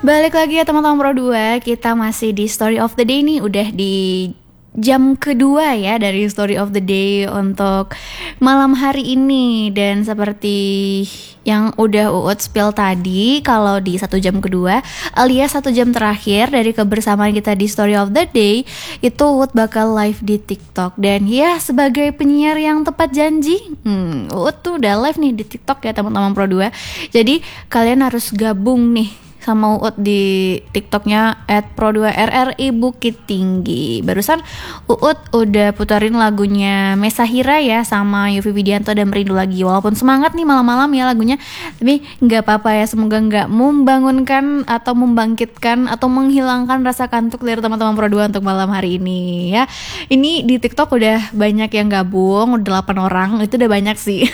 Balik lagi ya teman-teman Pro 2. Kita masih di Story of the Day nih. Udah di jam kedua ya dari Story of the Day untuk malam hari ini. Dan seperti yang udah Uut spill tadi, kalau di 1 jam kedua alias 1 jam terakhir dari kebersamaan kita di Story of the Day, itu Uut bakal live di TikTok. Dan ya, sebagai penyiar yang tepat janji, Uut tuh udah live nih di TikTok ya teman-teman Pro 2. Jadi kalian harus gabung nih sama Uut di TikToknya @pro2rri Bukit Tinggi. Barusan Uut udah putarin lagunya Mesahira ya sama Yovie Widianto dan Merindu Lagi. Walaupun semangat nih malam-malam ya lagunya, tapi nggak apa-apa ya, semoga nggak membangunkan atau membangkitkan atau menghilangkan rasa kantuk dari teman-teman Pro 2 untuk malam hari ini ya. Ini di TikTok udah banyak yang gabung, udah 8 orang, itu udah banyak sih.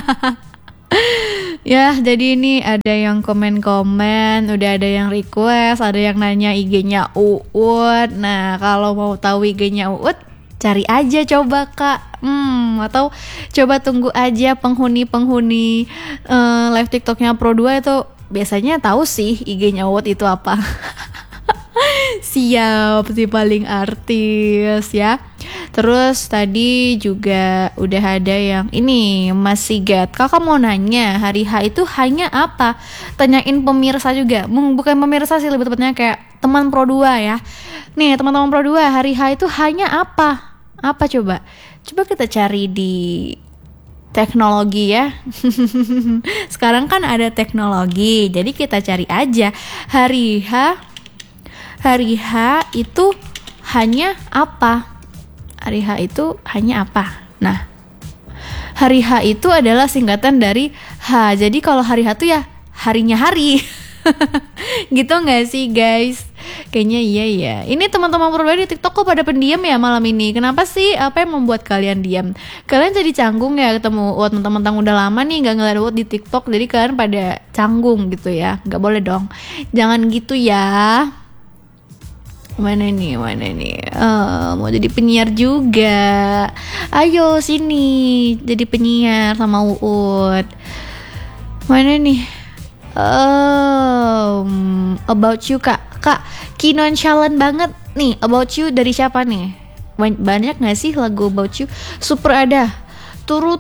Ya, jadi ini ada yang komen-komen, udah ada yang request, ada yang nanya IG-nya Uut. Nah, kalau mau tahu IG-nya Uut, cari aja coba Kak. Atau coba tunggu aja penghuni live TikToknya Pro 2 itu biasanya tahu sih IG-nya Uut itu apa. Siap, si paling artis ya. Terus tadi juga udah ada yang ini, Mas Sigat, kakak mau nanya, hari H itu hanya apa? Tanyain pemirsa juga, bukan pemirsa sih, lebih tepatnya kayak teman Pro 2 ya. Nih teman-teman Pro 2, hari H itu hanya apa? Apa coba? Coba kita cari di teknologi ya. Sekarang kan ada teknologi, jadi kita cari aja hari H itu hanya apa? Hari H itu hanya apa? Nah, hari H itu adalah singkatan dari H. Jadi kalau hari H itu ya harinya hari. Gitu gak sih guys? Kayaknya iya ya. Ini teman-teman Pro 2 di TikTok kok pada pendiam ya malam ini? Kenapa sih? Apa yang membuat kalian diam? Kalian jadi canggung ya ketemu Uut, mentang-mentang udah lama nih gak ngeliat Uut di TikTok, jadi kalian pada canggung gitu ya? Gak boleh dong. Jangan gitu ya. Mana nih? Mau jadi penyiar juga. Ayo sini jadi penyiar sama Uut. Mana nih? About You Kak, kinonchalant banget nih. About You dari siapa nih? Banyak gak sih lagu About You? Super ada. Turu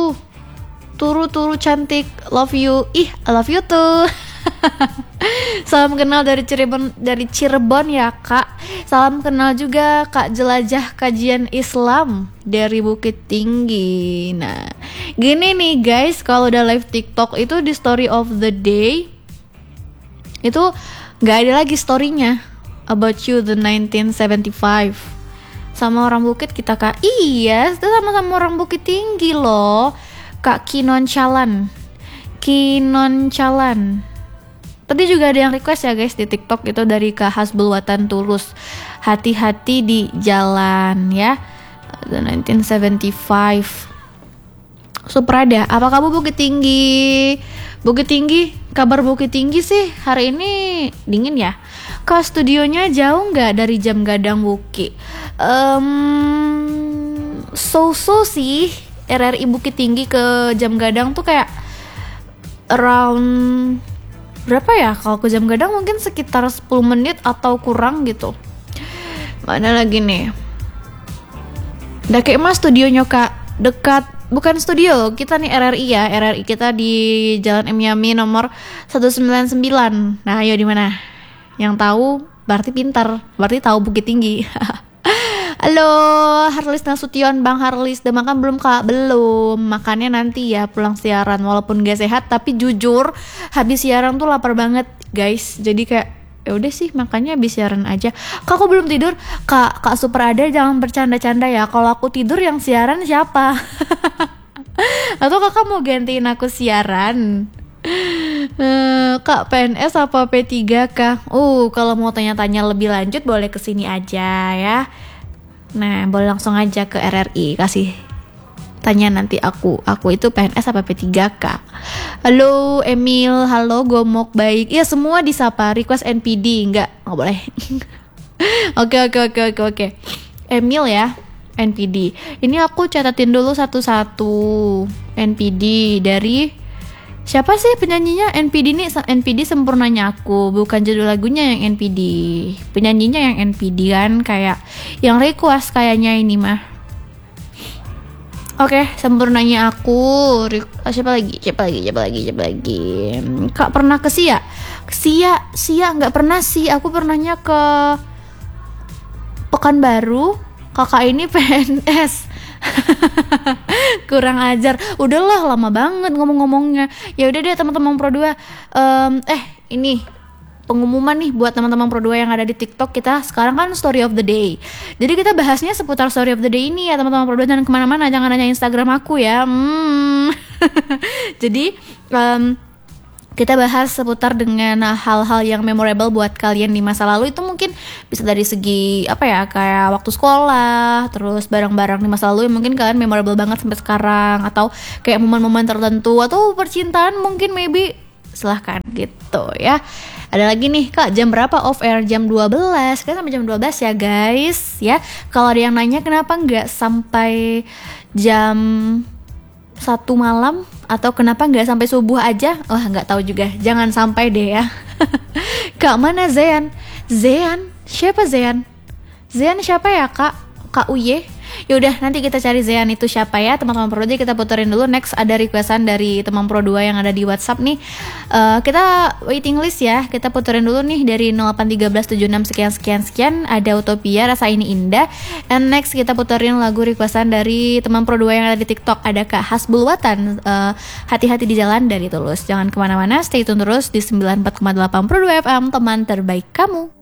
cantik, love you. Ih, I love you tuh. Salam kenal dari Cirebon ya Kak. Salam kenal juga Kak Jelajah Kajian Islam dari Bukit Tinggi. Nah, gini nih guys, kalau udah live TikTok itu di Story of the Day itu gak ada lagi storynya About You the 1975 sama orang Bukit kita Kak. Iya, itu sama-sama orang Bukit Tinggi loh Kak. Kinonchalant. Tadi juga ada yang request ya guys di TikTok itu dari Kak Hasbul Watan Tulus. Hati-hati di jalan ya. The 1975. Super ada. Apa kamu Bukit Tinggi? Kabar Bukit Tinggi sih hari ini dingin ya. Ke studionya jauh nggak dari Jam Gadang Wuki? So sih. RRI Bukit Tinggi ke Jam Gadang tuh kayak around berapa ya? Kalau ke Jam Gadang mungkin sekitar 10 menit atau kurang gitu. Mana lagi nih? Udah kayak mas studionya Kak. Dekat, bukan studio, kita nih RRI ya. RRI kita di Jalan M Yami nomor 199. Nah, ayo di mana? Yang tahu berarti pintar, berarti tahu Bukit Tinggi. Halo Harlis Nasution, Bang Harlis, udah makan belum Kak? Belum, makannya nanti ya pulang siaran. Walaupun gak sehat, tapi jujur habis siaran tuh lapar banget guys. Jadi kayak ya udah sih makannya habis siaran aja. Kak aku belum tidur. Kak Super ada, jangan bercanda-canda ya. Kalau aku tidur yang siaran siapa? Atau kakak mau gantiin aku siaran? Kak PNS apa P3 Kak? Kalau mau tanya-tanya lebih lanjut boleh kesini aja ya. Nah, boleh langsung aja ke RRI, kasih tanya nanti aku itu PNS apa P3 Kak. Halo Emil, halo Gomok, baik. Iya semua disapa, request NPD, enggak boleh. Oke. Emil ya, NPD. Ini aku catatin dulu satu-satu. NPD dari Siapa sih penyanyinya? NPD nih, NPD Sempurnanya Aku, bukan judul lagunya yang NPD. Penyanyinya yang NPD kan, kayak yang request kayaknya ini mah. Oke, Sempurnanya Aku. Siapa lagi? Kak pernah ke Sia? Sia nggak pernah sih. Aku pernahnya ke Pekanbaru. Kakak ini PNS. Kurang ajar. Udahlah, lama banget ngomong-ngomongnya. Ya udah deh teman-teman Pro 2. Ini pengumuman nih buat teman-teman Pro 2 yang ada di TikTok. Kita sekarang kan story of the day. Jadi kita bahasnya seputar story of the day ini ya teman-teman Pro 2. Jangan kemana-mana, jangan nanya Instagram aku ya. Jadi kita bahas seputar dengan hal-hal yang memorable buat kalian di masa lalu. Itu mungkin bisa dari segi apa ya, kayak waktu sekolah, terus barang-barang di masa lalu yang mungkin kalian memorable banget sampai sekarang, atau kayak momen-momen tertentu, atau percintaan mungkin maybe. Silahkan gitu ya. Ada lagi nih, Kak, jam berapa off air? Jam 12. Kita sampai jam 12 ya guys ya. Kalau ada yang nanya kenapa nggak sampai jam 1 malam atau kenapa nggak sampai subuh aja? Wah, nggak tahu juga. Jangan sampai deh ya. Kak, mana Zean? Siapa Zean? Zean siapa ya, Kak? Kak Uye? Yaudah, nanti kita cari Zean itu siapa ya, teman-teman Pro 2. Kita puterin dulu. Next ada requestan dari teman Pro 2 yang ada di WhatsApp nih. Kita waiting list ya. Kita puterin dulu nih dari 081376 sekian. Ada Utopia, Rasa Ini Indah. And next kita puterin lagu requestan dari teman Pro 2 yang ada di TikTok. Ada Kak Hasbul Watan, Hati-Hati di Jalan dari Tulus. Jangan kemana-mana, stay tune terus di 94,8 Pro 2 FM, teman terbaik kamu.